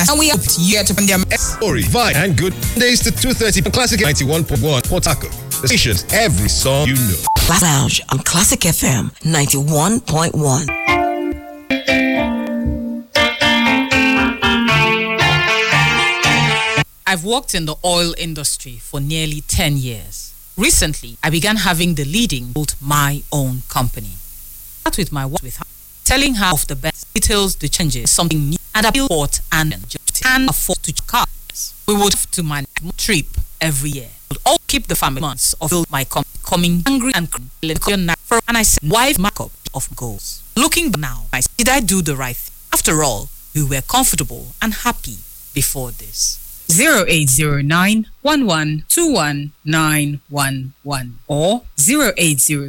and we hope you get to them story, vibe, and good days to 2:30 on Classic 91.1 Port Harcourt. The stations, every song you know. Lounge on Classic FM 91.1. I've worked in the oil industry for nearly 10 years. Recently, I began having the leading build my own company. Start with my work with her, telling her of the best details, the changes, something new, and appeal port and can afford to cars. We would have to manage a trip every year. Would all keep the family months of my company coming hungry and and I said, wife markup of goals. Looking back now, I said, did I do the right thing? After all, we were comfortable and happy before this. 0809 1121 911 or 080